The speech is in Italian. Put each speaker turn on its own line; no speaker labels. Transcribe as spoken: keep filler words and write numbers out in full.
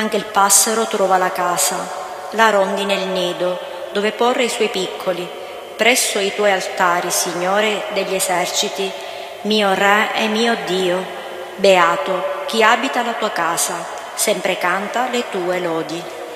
Anche il passero trova la casa, la rondine il nido, dove porre i suoi piccoli, presso i tuoi altari, Signore degli eserciti, mio Re e mio Dio. Beato chi abita la tua casa, sempre canta le tue lodi.